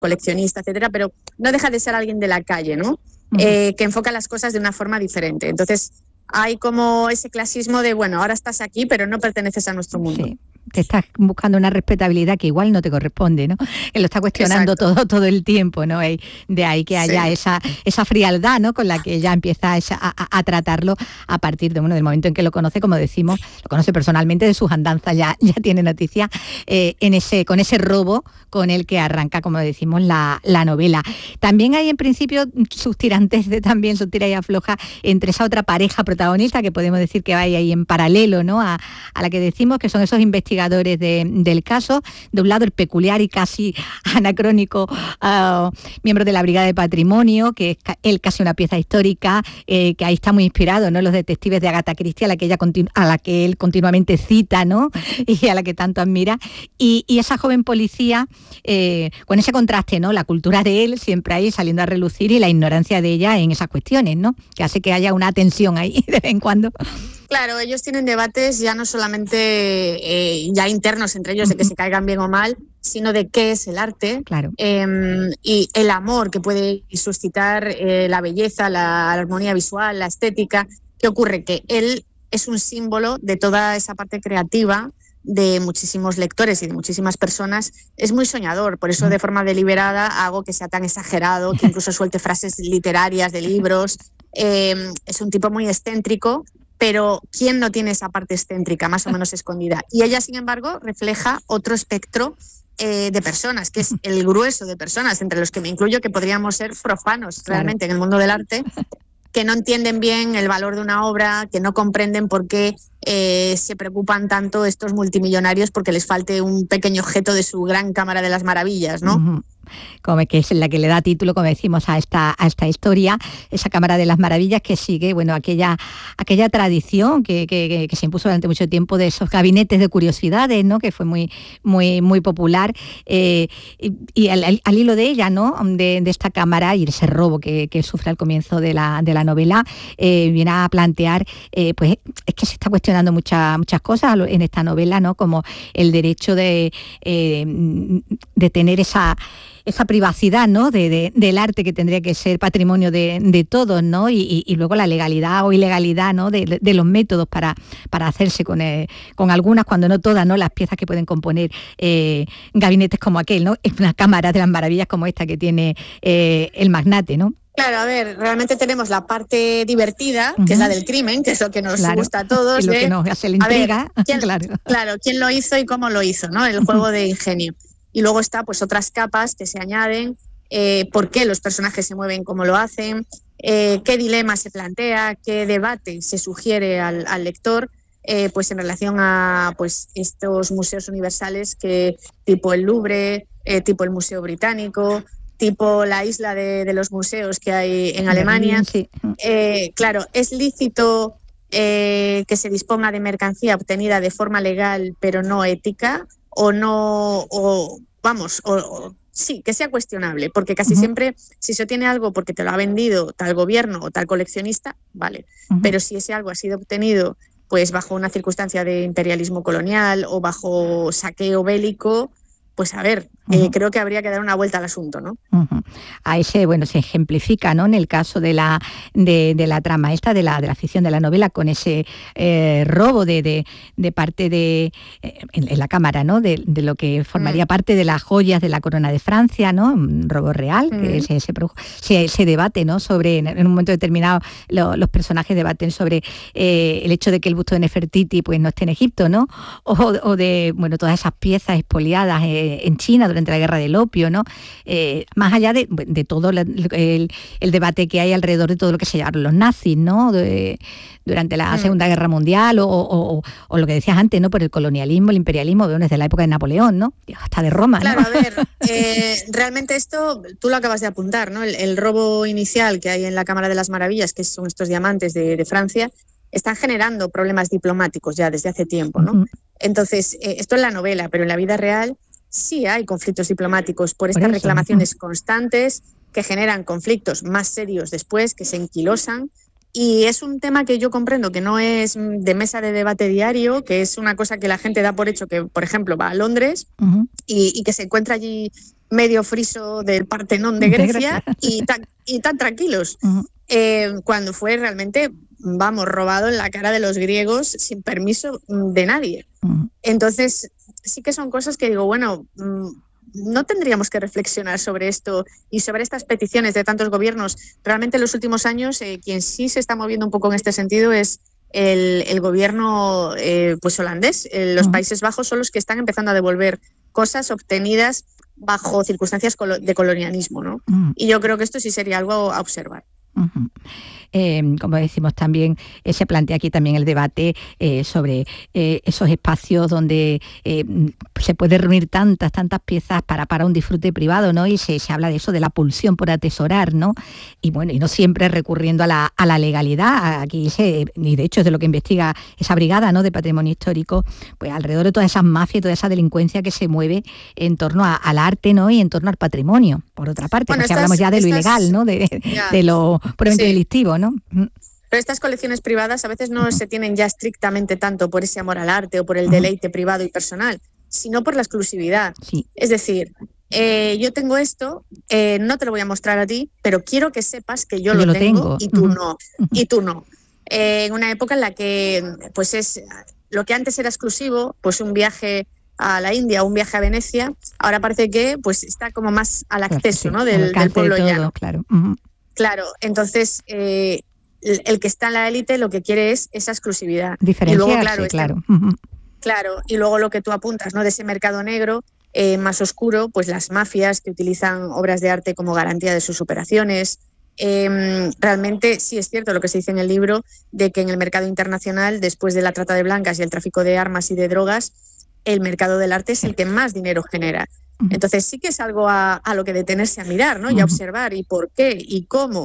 coleccionista, etcétera, pero no deja de ser alguien de la calle, ¿no? Que enfoca las cosas de una forma diferente. Entonces, hay como ese clasismo de, bueno, ahora estás aquí, pero no perteneces a nuestro mundo. Sí. Te estás buscando una respetabilidad que igual no te corresponde, ¿no? Que lo está cuestionando todo el tiempo, ¿no? De ahí que haya esa frialdad, ¿no? Con la que ella empieza a tratarlo a partir de, del momento en que lo conoce, como decimos, lo conoce personalmente de sus andanzas, ya tiene noticia con ese robo con el que arranca, como decimos, la novela. También hay en principio sus tirantes también su tira y afloja entre esa otra pareja protagonista que podemos decir que va ahí en paralelo, ¿no? A la que decimos que son esos investigadores del caso. De un lado, el peculiar y casi anacrónico miembro de la Brigada de Patrimonio, que es él casi una pieza histórica, que ahí está muy inspirado, ¿no? Los detectives de Agatha Christie, a la que él continuamente cita, ¿no? Y a la que tanto admira. Y esa joven policía, con ese contraste, ¿no? La cultura de él siempre ahí saliendo a relucir y la ignorancia de ella en esas cuestiones, ¿no? Que hace que haya una tensión ahí de vez en cuando. Claro, ellos tienen debates ya no solamente ya internos entre ellos de que se caigan bien o mal, sino de qué es el arte, claro. Y el amor que puede suscitar la belleza, la armonía visual, la estética. ¿Qué ocurre? Que él es un símbolo de toda esa parte creativa de muchísimos lectores y de muchísimas personas. Es muy soñador, por eso de forma deliberada hago que sea tan exagerado, que incluso suelte frases literarias de libros. Es un tipo muy excéntrico, pero ¿quién no tiene esa parte excéntrica más o menos escondida? Y ella, sin embargo, refleja otro espectro de personas, que es el grueso de personas, entre los que me incluyo, que podríamos ser profanos realmente en el mundo del arte, que no entienden bien el valor de una obra, que no comprenden por qué se preocupan tanto estos multimillonarios porque les falte un pequeño objeto de su gran Cámara de las Maravillas, ¿no? Como que es la que le da título, como decimos, a esta historia, esa Cámara de las Maravillas que sigue, bueno, aquella tradición que se impuso durante mucho tiempo de esos gabinetes de curiosidades, ¿no? Que fue muy popular, y al hilo de ella, ¿no? De esta cámara y ese robo que sufre al comienzo de la novela, viene a plantear, pues es que se está cuestionando muchas cosas en esta novela, ¿no? Como el derecho de tener esa privacidad, ¿no? Del arte, que tendría que ser patrimonio de todos, ¿no? Y luego la legalidad o ilegalidad, ¿no? de los métodos para hacerse con algunas, cuando no todas, ¿no? Las piezas que pueden componer gabinetes como aquel, ¿no? Es una cámara de las maravillas como esta que tiene el magnate, ¿no? Claro, a ver, realmente tenemos la parte divertida, que es la del crimen, que es lo que nos gusta a todos. Y lo que nos hace la intriga. ¿Quién lo hizo y cómo lo hizo, ¿no? El juego de ingenio. Y luego está, pues, otras capas que se añaden, por qué los personajes se mueven como lo hacen, qué dilema se plantea, qué debate se sugiere al lector, pues en relación a, pues, estos museos universales tipo el Louvre, tipo el Museo Británico, tipo la isla de los museos que hay en Alemania. Sí. Claro, ¿es lícito que se disponga de mercancía obtenida de forma legal pero no ética? Sí, que sea cuestionable, porque casi siempre, si se obtiene algo porque te lo ha vendido tal gobierno o tal coleccionista, vale, pero si ese algo ha sido obtenido pues bajo una circunstancia de imperialismo colonial o bajo saqueo bélico, pues a ver, creo que habría que dar una vuelta al asunto, ¿no? A ese, bueno, se ejemplifica, ¿no? En el caso de la trama esta, de la ficción de la novela, con ese robo de parte en la cámara, ¿no? De lo que formaría parte de las joyas de la corona de Francia, ¿no? Un robo real, que se debate, ¿no? Sobre, en un momento determinado, los personajes debaten sobre el hecho de que el busto de Nefertiti pues no esté en Egipto, ¿no? O de, bueno, todas esas piezas expoliadas en China durante la guerra del opio, ¿no? Más allá de todo el debate que hay alrededor de todo lo que se llamaron los nazis, ¿no? Durante la Segunda Guerra Mundial o lo que decías antes, ¿no? Por el colonialismo, el imperialismo, desde la época de Napoleón, ¿no? Hasta de Roma, ¿no? Claro, a ver, realmente esto, tú lo acabas de apuntar, ¿no? El robo inicial que hay en la Cámara de las Maravillas, que son estos diamantes de Francia, están generando problemas diplomáticos ya desde hace tiempo, ¿no? Entonces, esto es la novela, pero en la vida real sí hay conflictos diplomáticos por estas reclamaciones constantes que generan conflictos más serios después, que se enquilosan. Y es un tema que yo comprendo que no es de mesa de debate diario, que es una cosa que la gente da por hecho, que, por ejemplo, va a Londres y que se encuentra allí medio friso del Partenón de Grecia y tan tranquilos. Cuando fue realmente, robado en la cara de los griegos sin permiso de nadie. Entonces, sí que son cosas que digo, bueno, no tendríamos que reflexionar sobre esto y sobre estas peticiones de tantos gobiernos. Realmente en los últimos años quien sí se está moviendo un poco en este sentido es el gobierno pues holandés. Los Países Bajos son los que están empezando a devolver cosas obtenidas bajo circunstancias de colonialismo, ¿no? Y yo creo que esto sí sería algo a observar. Como decimos también, se plantea aquí también el debate sobre esos espacios donde se puede reunir tantas piezas para un disfrute privado, ¿no? Y se habla de eso, de la pulsión por atesorar, ¿no? Y bueno, y no siempre recurriendo a la legalidad. Aquí y de hecho es de lo que investiga esa brigada, ¿no?, de patrimonio histórico, pues alrededor de todas esas mafias y toda esa delincuencia que se mueve en torno al arte, ¿no?, y en torno al patrimonio, por otra parte, porque hablamos ya de lo ilegal, ¿no?, de lo puramente delictivo, ¿no? Pero estas colecciones privadas a veces no se tienen ya estrictamente tanto por ese amor al arte o por el deleite privado y personal, sino por la exclusividad. Sí. Es decir, yo tengo esto, no te lo voy a mostrar a ti, pero quiero que sepas que yo lo tengo y tú no. Y tú no. En una época en la que pues es lo que antes era exclusivo, pues un viaje a la India o un viaje a Venecia, ahora parece que pues está como más al acceso, ¿no?, del pueblo llano. Claro. Claro, entonces el que está en la élite lo que quiere es esa exclusividad. Diferenciarse, y luego, claro. Claro, y luego lo que tú apuntas, ¿no?, de ese mercado negro más oscuro, pues las mafias que utilizan obras de arte como garantía de sus operaciones. Realmente sí es cierto lo que se dice en el libro, de que en el mercado internacional, después de la trata de blancas y el tráfico de armas y de drogas, el mercado del arte es el que más dinero genera. Entonces sí que es algo a lo que detenerse a mirar, ¿no?, y a observar y por qué y cómo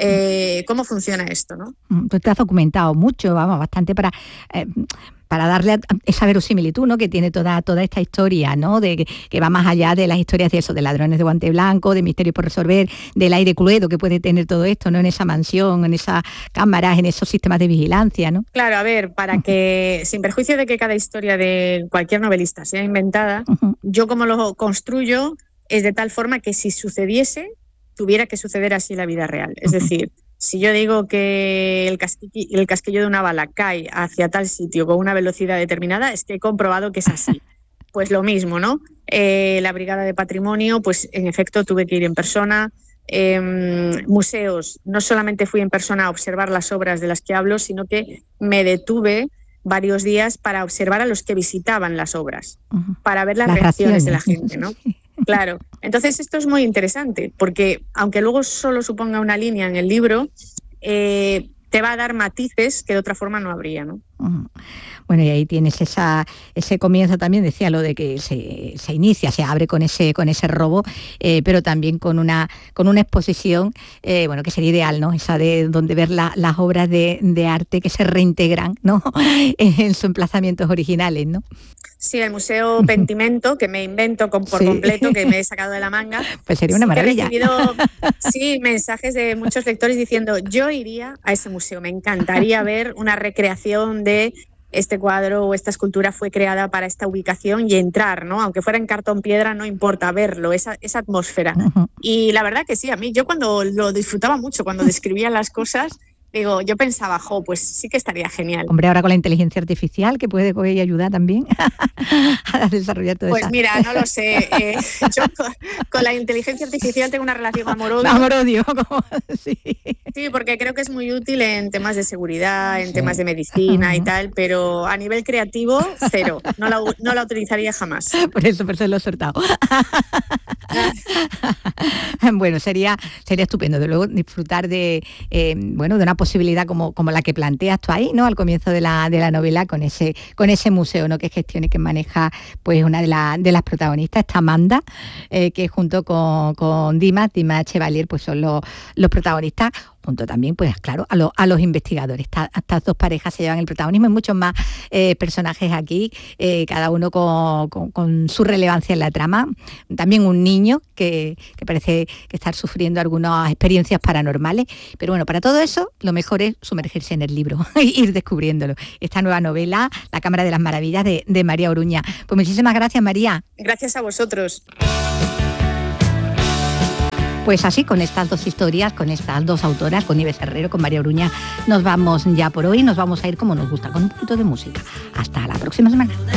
funciona esto, ¿no? Tú te has documentado mucho, bastante para darle esa verosimilitud, ¿no?, que tiene toda esta historia, ¿no?, de que va más allá de las historias de eso, de ladrones de guante blanco, de misterios por resolver, del aire cluedo que puede tener todo esto, ¿no?, en esa mansión, en esas cámaras, en esos sistemas de vigilancia, ¿no? Claro, a ver, para que, sin perjuicio de que cada historia de cualquier novelista sea inventada, yo como lo construyo es de tal forma que si sucediese, tuviera que suceder así en la vida real. Es decir, si yo digo que el casquillo de una bala cae hacia tal sitio con una velocidad determinada, es que he comprobado que es así. Pues lo mismo, ¿no? La Brigada de Patrimonio, pues en efecto tuve que ir en persona. Museos, no solamente fui en persona a observar las obras de las que hablo, sino que me detuve varios días para observar a los que visitaban las obras, para ver las reacciones de la gente, ¿no? Claro, entonces esto es muy interesante porque aunque luego solo suponga una línea en el libro, te va a dar matices que de otra forma no habría, ¿no? Bueno, y ahí tienes ese comienzo también, decía lo de que se inicia, se abre con ese robo, pero también con una exposición, que sería ideal, ¿no? Esa de donde ver las obras de arte que se reintegran, ¿no? en sus emplazamientos originales, ¿no? Sí, el Museo Pentimento, que me invento por completo, que me he sacado de la manga. Pues sería una maravilla. He recibido mensajes de muchos lectores diciendo, yo iría a ese museo, me encantaría ver una recreación de este cuadro o esta escultura fue creada para esta ubicación y entrar, ¿no? Aunque fuera en cartón piedra, no importa verlo, esa atmósfera. Y la verdad que sí, a mí, yo cuando lo disfrutaba mucho, cuando describía las cosas, digo, yo pensaba, pues sí que estaría genial. Hombre, ahora con la inteligencia artificial, que puede ayudar también a desarrollar todo eso. Pues mira, no lo sé. Yo con la inteligencia artificial tengo una relación amor-odio. Amor-odio, sí. Sí, porque creo que es muy útil en temas de seguridad, en temas de medicina y tal, pero a nivel creativo, cero. No la utilizaría jamás. Por eso lo he soltado. Bueno, sería estupendo, de luego, disfrutar de una posibilidad como la que planteas tú ahí, ¿no?, al comienzo de la novela, con ese museo, ¿no?, que gestiona y que maneja pues una de las protagonistas, esta Amanda, que junto con Dima Chevalier, pues son los protagonistas, junto también, pues claro, a los investigadores. Estas dos parejas se llevan el protagonismo. Hay muchos más personajes aquí, cada uno con su relevancia en la trama. También un niño que parece que está sufriendo algunas experiencias paranormales. Pero bueno, para todo eso, lo mejor es sumergirse en el libro e ir descubriéndolo. Esta nueva novela, La Cámara de las Maravillas, de María Oruña. Pues muchísimas gracias, María. Gracias a vosotros. Pues así, con estas dos historias, con estas dos autoras, con Nieves Herrero, con María Uruña, nos vamos ya por hoy, nos vamos a ir como nos gusta, con un poquito de música. Hasta la próxima semana.